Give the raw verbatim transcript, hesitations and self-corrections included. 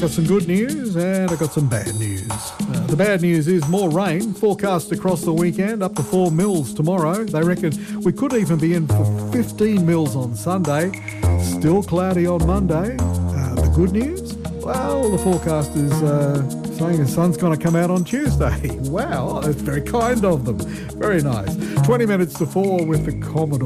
got some good news and I got some bad news. Uh, the bad news is more rain forecast across the weekend, up to four mils tomorrow. They reckon we could even be in for fifteen mils on Sunday. Still cloudy on Monday. Uh, the good news? Well, the forecast is uh, saying the sun's going to come out on Tuesday. Wow, that's very kind of them. Very nice. twenty minutes to four with the Commodore.